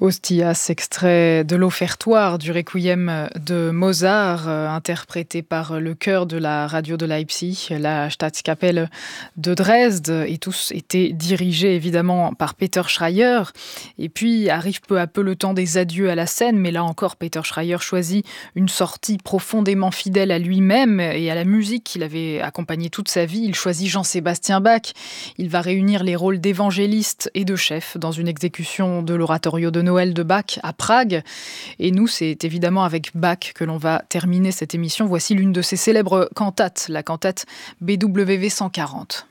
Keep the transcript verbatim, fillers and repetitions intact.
Ostias, extrait de l'offertoire du Requiem de Mozart, euh, interprété par le chœur de la radio de Leipzig, la Staatskapelle de Dresde, et tous étaient dirigés évidemment par Peter Schreier. Et puis arrive peu à peu le temps des adieux à la scène, mais là encore Peter Schreier choisit une sortie profondément fidèle à lui-même et à la musique qu'il avait accompagnée toute sa vie. Il choisit Jean-Sébastien Bach. Il va réunir les rôles d'évangéliste et de chef dans une exécution de l'oratorio de Noël de Bach à Prague. Et nous, c'est évidemment avec Bach que l'on va terminer cette émission. Voici l'une de ses célèbres cantates, la cantate B W V cent quarante.